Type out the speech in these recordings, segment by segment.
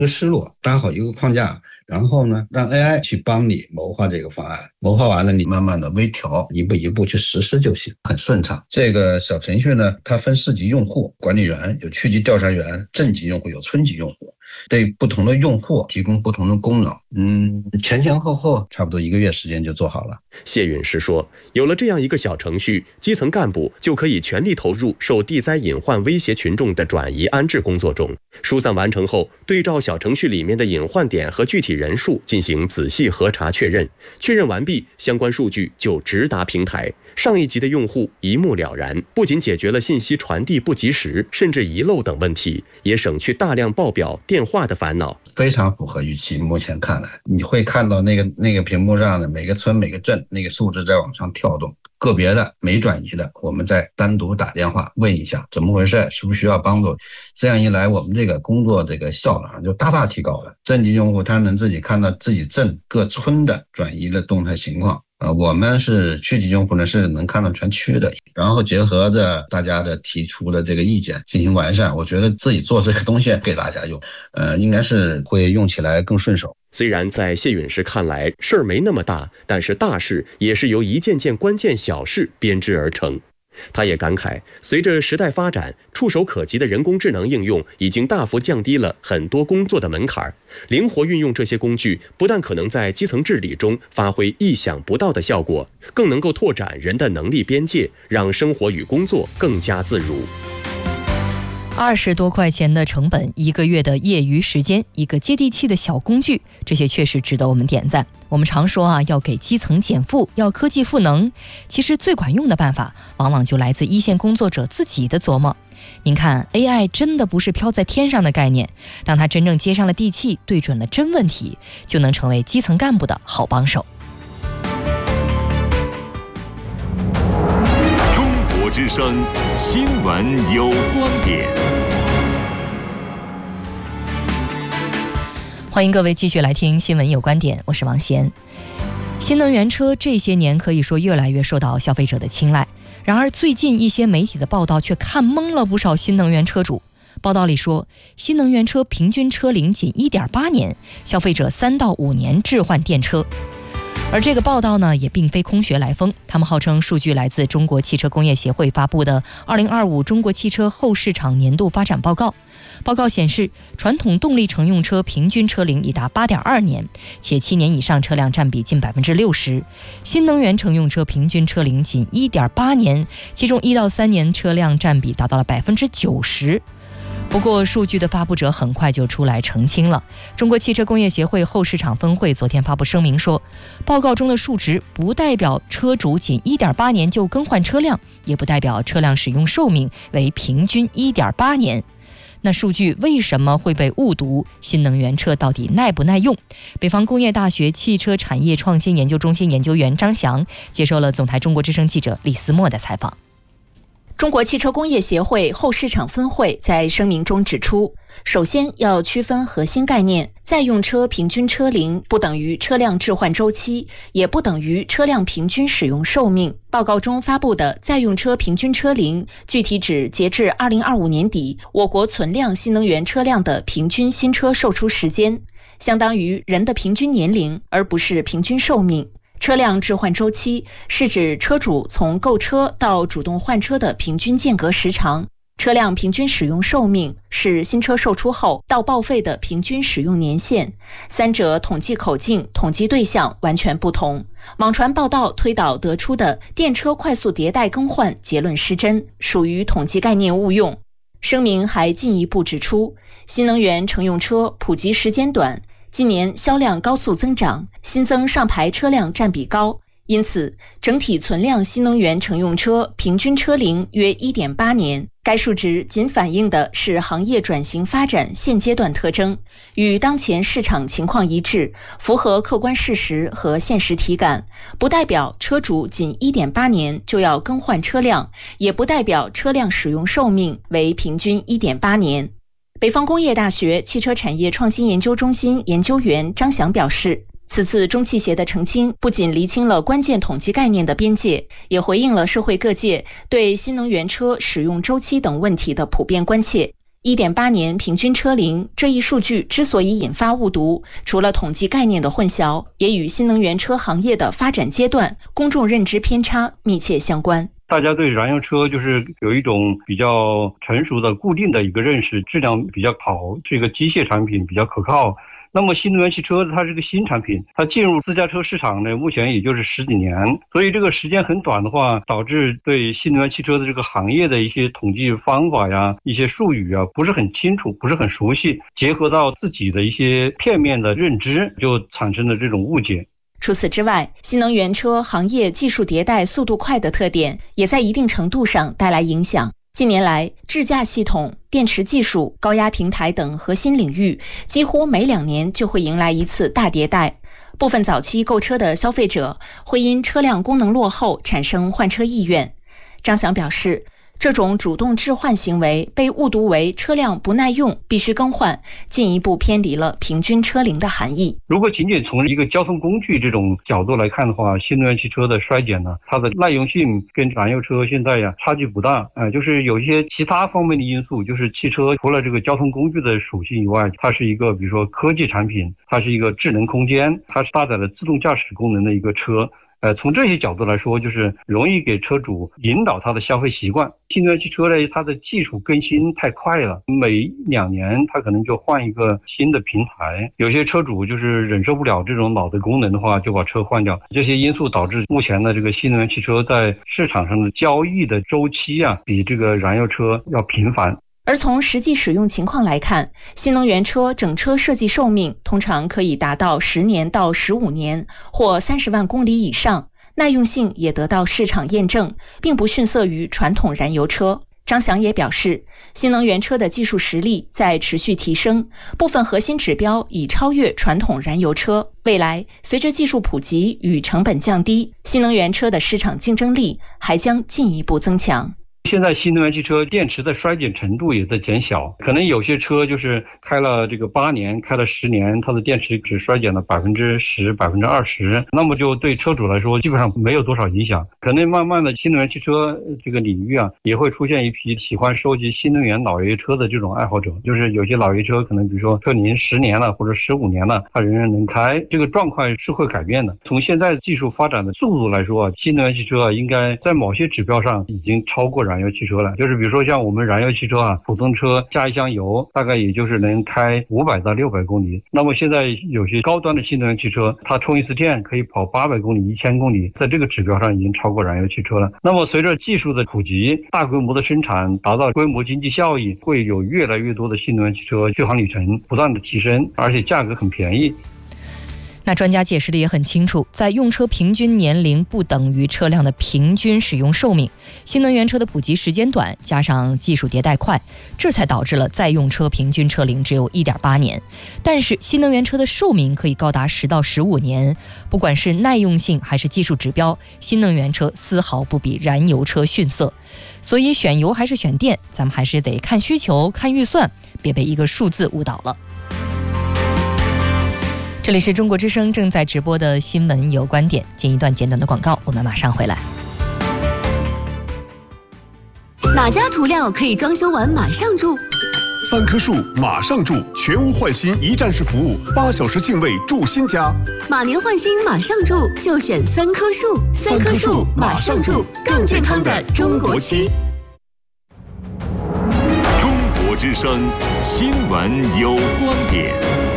个思路，搭好一个框架，然后呢，让 AI 去帮你谋划这个方案，谋划完了你慢慢的微调，一步一步去实施就行，很顺畅。这个小程序呢，它分4级用户，管理员有区级调查员，镇级用户有村级用户，对不同的用户提供不同的功能。前后差不多1个月时间就做好了。 谢陨石说，有了这样一个小程序，基层干部就可以全力投入受地灾隐患威胁群众的转移安置工作中。疏散完成后，对照小程序里面的隐患点和具体人数进行仔细核查确认，确认完毕，相关数据就直达平台，上一级的用户一目了然，不仅解决了信息传递不及时甚至遗漏等问题，也省去大量报表电话的烦恼， 非常符合预期。目前看来，你会看到那个屏幕上的每个村每个镇那个数字在往上跳动，个别的没转移的，我们再单独打电话问一下怎么回事，是不是需要帮助。这样一来，我们这个工作这个效能就大大提高了。镇级用户他能自己看到自己镇各村的转移的动态情况。我们是区级用户呢，是能看到全区的，然后结合着大家的提出的这个意见进行完善。我觉得自己做这个东西给大家用，应该是会用起来更顺手。 虽然在谢陨石看来事儿没那么大，但是大事也是由一件件关键小事编织而成。他也感慨，随着时代发展，触手可及的人工智能应用已经大幅降低了很多工作的门槛。灵活运用这些工具，不但可能在基层治理中发挥意想不到的效果，更能够拓展人的能力边界，让生活与工作更加自如。 20多块钱的成本，1个月的业余时间，一个接地气的小工具，这些确实值得我们点赞。我们常说要给基层减负，要科技赋能，其实最管用的办法往往就来自一线工作者自己的琢磨。您看 AI 真的不是飘在天上的概念，当它真正接上了地气，对准了真问题，就能成为基层干部的好帮手。 中国之声新闻有观点， 欢迎各位继续来听新闻有观点，我是王贤。新能源车这些年可以说越来越受到消费者的青睐，然而最近一些媒体的报道却看懵了不少新能源车主。报道里说，新能源车平均车龄仅 1.8 年，消费者3到5年置换电车。而这个报道呢，也并非空穴来风，他们号称数据来自中国汽车工业协会发布的2025中国汽车后市场年度发展报告。报告显示，传统动力乘用车平均车龄已达 8.2 年，且7年以上车辆占比近 60%， 新能源乘用车平均车龄仅 1.8 年，其中1到3年车辆占比达到了 90%。不过数据的发布者很快就出来澄清了。中国汽车工业协会后市场分会昨天发布声明说，报告中的数值不代表车主仅 1.8 年就更换车辆，也不代表车辆使用寿命为平均 1.8 年。那数据为什么会被误读？新能源车到底耐不耐用？北方工业大学汽车产业创新研究中心研究员张翔接受了总台中国之声记者李思墨的采访。 中国汽车工业协会后市场分会在声明中指出，首先要区分核心概念，在用车平均车龄不等于车辆置换周期，也不等于车辆平均使用寿命。报告中发布的在用车平均车龄，具体指截至2025年底我国存量新能源车辆的平均新车售出时间，相当于人的平均年龄，而不是平均寿命。车辆置换周期是指车主从购车到主动换车的平均间隔时长，车辆平均使用寿命是新车售出后到报废的平均使用年限，三者统计口径、统计对象完全不同。网传报道推导得出的电车快速迭代更换结论失真，属于统计概念误用。声明还进一步指出，新能源乘用车普及时间短，今年销量高速增长，新增上牌车辆占比高，因此整体存量新能源乘用车平均车龄约 1.8 年。该数值仅反映的是行业转型发展现阶段特征，与当前市场情况一致，符合客观事实和现实体感，不代表车主仅 1.8 年就要更换车辆，也不代表车辆使用寿命为平均 1.8 年。北方工业大学汽车产业创新研究中心研究员张翔表示，此次中汽协的澄清不仅厘清了关键统计概念的边界，也回应了社会各界对新能源车使用周期等问题的普遍关切。 1.8年平均车龄这一数据之所以引发误读，除了统计概念的混淆，也与新能源车行业的发展阶段、公众认知偏差密切相关。 大家对燃油车就是有一种比较成熟的固定的一个认识，质量比较好，这个机械产品比较可靠。那么新能源汽车它是个新产品，它进入私家车市场呢，目前也就是10几年，所以这个时间很短的话，导致对新能源汽车的这个行业的一些统计方法呀、一些术语啊不是很清楚，不是很熟悉，结合到自己的一些片面的认知，就产生了这种误解。 除此之外，新能源车行业技术迭代速度快的特点，也在一定程度上带来影响。近年来，智驾系统、电池技术、高压平台等核心领域，几乎每2年就会迎来一次大迭代。部分早期购车的消费者会因车辆功能落后产生换车意愿。张翔表示，这种主动置换行为被误读为车辆不耐用，必须更换，进一步偏离了平均车龄的含义。 如果仅仅从一个交通工具这种角度来看的话，新能源汽车的衰减呢，它的耐用性跟燃油车现在差距不大，就是有一些其他方面的因素，就是汽车除了这个交通工具的属性以外，它是一个比如说科技产品，它是一个智能空间，它是搭载了自动驾驶功能的一个车。从这些角度来说，就是容易给车主引导他的消费习惯。新能源汽车呢，它的技术更新太快了，每2年它可能就换一个新的平台，有些车主就是忍受不了这种老的功能的话，就把车换掉。这些因素导致目前的这个新能源汽车在市场上的交易的周期比这个燃油车要频繁。 而从实际使用情况来看，新能源车整车设计寿命通常可以达到10年到15年，或30万公里以上，耐用性也得到市场验证，并不逊色于传统燃油车。张翔也表示，新能源车的技术实力在持续提升，部分核心指标已超越传统燃油车。未来，随着技术普及与成本降低，新能源车的市场竞争力还将进一步增强。 现在新能源汽车电池的衰减程度也在减小，可能有些车就是开了这个8年，开了10年，它的电池只衰减了10%、20%，那么就对车主来说基本上没有多少影响。可能慢慢的新能源汽车这个领域也会出现一批喜欢收集新能源老爷车的这种爱好者，就是有些老爷车可能比如说车龄10年了或者15年了，它仍然能开，这个状况是会改变的。从现在技术发展的速度来说新能源汽车应该在某些指标上已经超过燃油汽车了，就是比如说像我们燃油汽车普通车加一箱油大概也就是能开500到600公里，那么现在有些高端的新能源汽车，它充一次电可以跑800公里、1000公里，在这个指标上已经超过燃油汽车了。那么随着技术的普及，大规模的生产，达到规模经济效益，会有越来越多的新能源汽车续航里程不断的提升，而且价格很便宜。 那专家解释的也很清楚，在用车平均年龄不等于车辆的平均使用寿命，新能源车的普及时间短，加上技术迭代快，这才导致了在用车平均车龄只有 1.8 年。但是新能源车的寿命可以高达10到15年，不管是耐用性还是技术指标，新能源车丝毫不比燃油车逊色。所以选油还是选电，咱们还是得看需求、看预算，别被一个数字误导了。这里是中国之声正在直播的新闻有观点，进一段简短的广告，我们马上回来。 哪家涂料可以装修完马上住 ？3棵树马上住，全屋换新一站式服务，8小时净位住新家。 马年换新马上住，就选3棵树。3棵树马上住，更健康的中国区。 中国之声新闻有观点。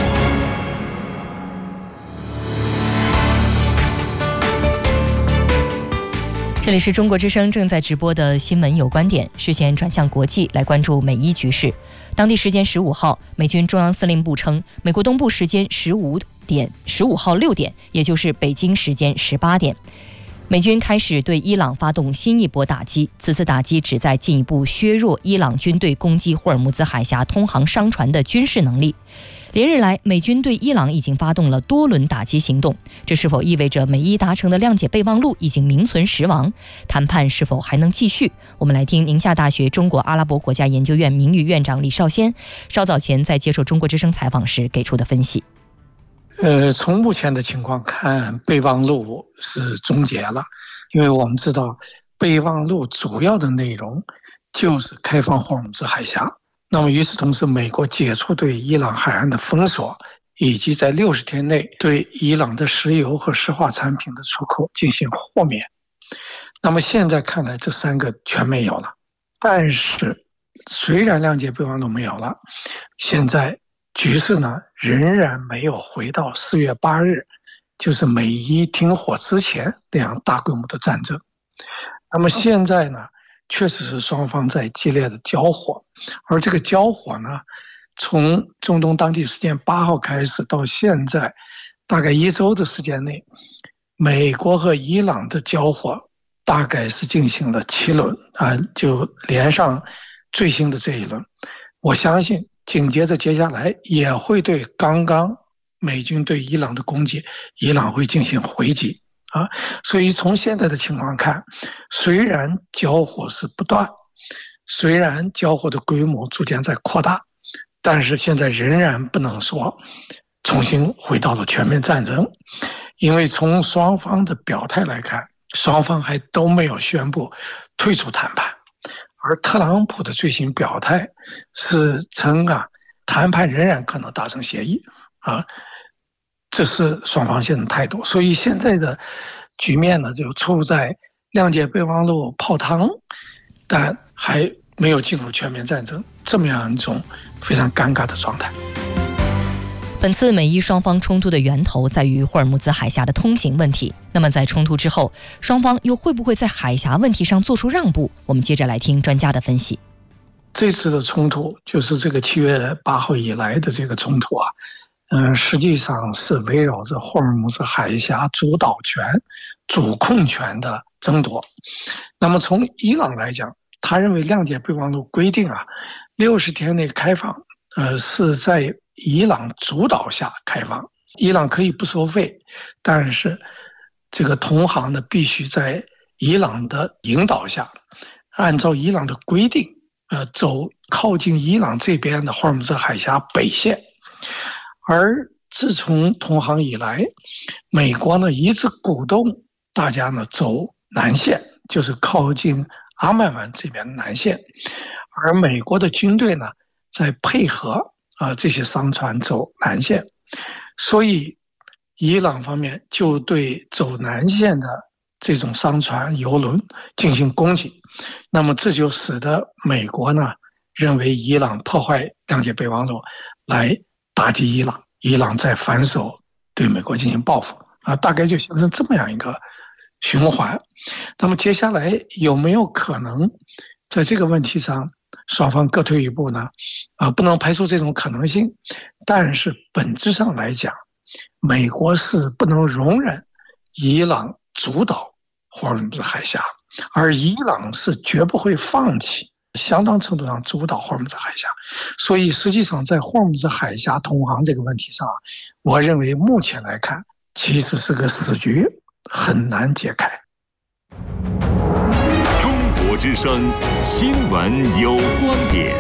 这里是中国之声正在直播的新闻有观点，视线转向国际，来关注美伊局势。当地时间15号，美军中央司令部称，美国东部时间15号6点，也就是北京时间18点，美军开始对伊朗发动新一波打击。此次打击旨在进一步削弱伊朗军队攻击霍尔木兹海峡通航商船的军事能力。连日来，美军对伊朗已经发动了多轮打击行动，这是否意味着美伊达成的谅解备忘录已经名存实亡？谈判是否还能继续？我们来听宁夏大学中国阿拉伯国家研究院名誉院长李少先稍早前在接受中国之声采访时给出的分析。 从目前的情况看，备忘录是终结了，因为我们知道备忘录主要的内容就是开放霍尔木兹海峡。 那么与此同时，美国解除对伊朗海岸的封锁，以及在60天内对伊朗的石油和石化产品的出口进行豁免。那么现在看来，这3个全没有了。但是虽然谅解备忘录没有了，现在局势呢仍然没有回到4月8日，就是美伊停火之前那样大规模的战争。那么现在呢，确实是双方在激烈的交火，而这个交火呢，从中东当地时间8号开始到现在，大概1周的时间内，美国和伊朗的交火大概是进行了7轮就连上最新的这一轮。我相信紧接着接下来也会对刚刚美军对伊朗的攻击，伊朗会进行回击所以从现在的情况看，虽然交火是不断，虽然交火的规模逐渐在扩大，但是现在仍然不能说重新回到了全面战争，因为从双方的表态来看，双方还都没有宣布退出谈判，而特朗普的最新表态是称谈判仍然可能达成协议这是双方现在的态度。所以现在的局面呢，就处在谅解备忘录泡汤，但还没有进入全面战争这么样一种非常尴尬的状态。 本次美伊双方冲突的源头在于霍尔木兹海峡的通行问题。那么在冲突之后，双方又会不会在海峡问题上做出让步？我们接着来听专家的分析。 这次的冲突就是这个7月8号以来的这个冲突实际上是围绕着霍尔木兹海峡主导权、主控权的争夺。那么从伊朗来讲，他认为谅解备忘录规定60天内开放是在伊朗主导下开放，伊朗可以不收费，但是这个同行呢必须在伊朗的引导下，按照伊朗的规定走靠近伊朗这边的霍尔木兹海峡北线。而自从同行以来，美国呢一直鼓动大家呢走南线，就是靠近阿曼湾这边的南线，而美国的军队呢在配合这些商船走南线，所以伊朗方面就对走南线的这种商船油轮进行攻击。那么这就使得美国呢认为伊朗破坏谅解备忘录来打击伊朗，伊朗再反手对美国进行报复大概就形成这么样一个循环。那么接下来有没有可能在这个问题上双方各退一步呢？不能排除这种可能性，但是本质上来讲，美国是不能容忍伊朗主导霍尔木兹海峡，而伊朗是绝不会放弃相当程度上主导霍尔木兹海峡。所以实际上在霍尔木兹海峡同行这个问题上，我认为目前来看其实是个死局，很难解开。 中国之声新闻有观点。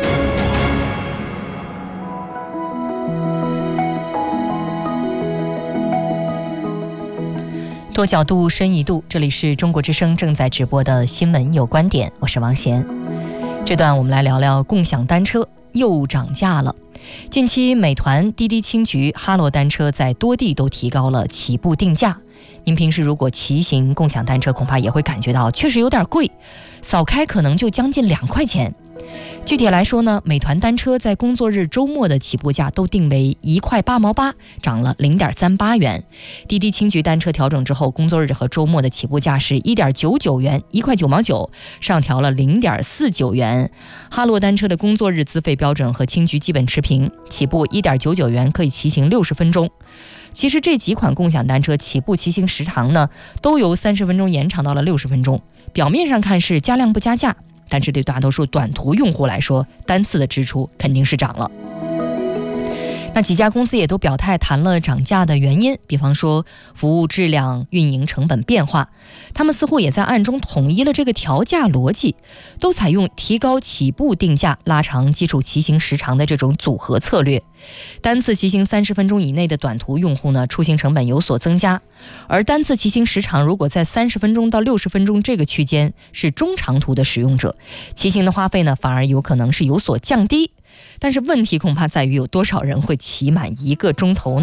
多角度深一度，这里是中国之声正在直播的新闻有观点，我是王贤。这段我们来聊聊共享单车又涨价了。近期美团、滴滴青桔、哈罗单车在多地都提高了起步定价。您平时如果骑行共享单车，恐怕也会感觉到确实有点贵，扫开可能就将近2块钱。具体来说呢，美团单车在工作日周末的起步价都定为1块8毛8，涨了0.38元。滴滴青桔单车调整之后，工作日和周末的起步价是1.99元，1块9毛9，上调了0.49元。哈罗单车的工作日资费标准和青桔基本持平，起步1.99元，可以骑行60分钟。其实这几款共享单车起步骑行时长呢，都由30分钟延长到了60分钟。表面上看是加量不加价，但是对大多数短途用户来说，单次的支出肯定是涨了。那几家公司也都表态谈了涨价的原因，比方说服务质量、运营成本变化，他们似乎也在暗中统一了这个调价逻辑，都采用提高起步定价、拉长基础骑行时长的这种组合策略。单次骑行30分钟以内的短途用户呢，出行成本有所增加，而单次骑行时长如果在30分钟到60分钟这个区间是中长途的使用者，骑行的花费呢反而有可能是有所降低。 但是问题恐怕在于有多少人会骑满1个钟头呢？